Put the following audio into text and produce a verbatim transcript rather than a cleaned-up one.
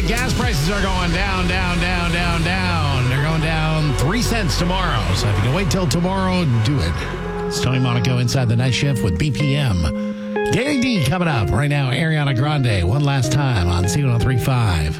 right, gas prices are going down, down, down, down, down. They're going down three cents tomorrow. So if you can wait till tomorrow, do it. It's Tony Monaco inside the night shift with B P M. Gary D coming up right now. Ariana Grande, one last time on C one oh three point five.